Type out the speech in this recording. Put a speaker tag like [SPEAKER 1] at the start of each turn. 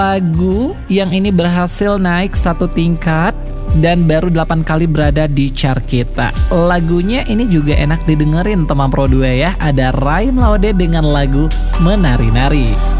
[SPEAKER 1] Lagu yang ini berhasil naik satu tingkat dan baru 8 kali berada di chart kita. Lagunya ini juga enak didengerin teman Pro 2 ya. Ada Raim Laude dengan lagu Menari-Nari.